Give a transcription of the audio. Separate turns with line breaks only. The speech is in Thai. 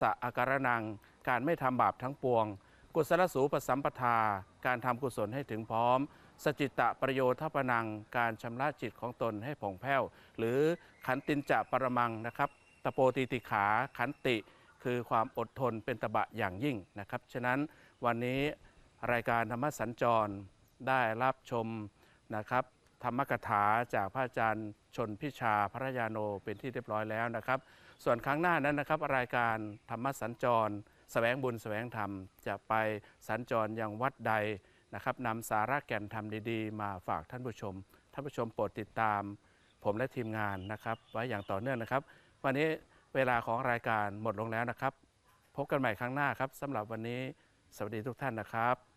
สะอาการนังการไม่ทำบาปทั้งปวงกุศลสูปสัมปทาการทำกุศลให้ถึงพร้อมสจิตตะประโยชน์ทัปนังการชำระจิตของตนให้ผ่องแผ้วหรือขันตินจะปรมังนะครับตโปติติขาขันติคือความอดทนเป็นตบะอย่างยิ่งนะครับฉะนั้นวันนี้รายการธรรมสัญจรได้รับชมนะครับธรรมกถาจากพระอาจารย์ชนพิชาพระยาโนเป็นที่เรียบร้อยแล้วนะครับส่วนครั้งหน้านั้นนะครับรายการธรรมสัญจรแสวงบุญแสวงธรรมจะไปสัญจรยังวัดใดนะครับนำสาระแก่นธรรมดีๆมาฝากท่านผู้ชมโปรดติดตามผมและทีมงานนะครับไว้อย่างต่อเนื่องนะครับวันนี้เวลาของรายการหมดลงแล้วนะครับพบกันใหม่ครั้งหน้าครับสำหรับวันนี้สวัสดีทุกท่านนะครับ